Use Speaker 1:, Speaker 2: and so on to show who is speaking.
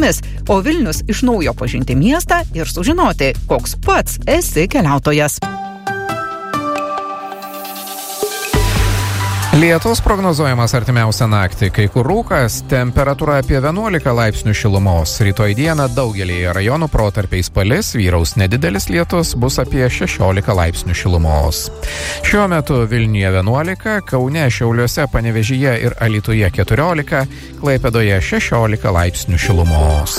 Speaker 1: vietomis, o Vilnius iš naujo pažinti miestą ir sužinoti, koks pats esi keliautojas.
Speaker 2: Lietus prognozuojamas artimiausią naktį, kai kur rūkas, temperatūra apie 11 laipsnių šilumos. Rytoj dieną daugelėje rajonų protarpiais palis, vyraus nedidelis lietus, bus apie 16 laipsnių šilumos. Šiuo metu Vilniuje 11, Kaune, Šiauliuose, Panevėžyje ir Alytuje 14, Klaipėdoje 16 laipsnių šilumos.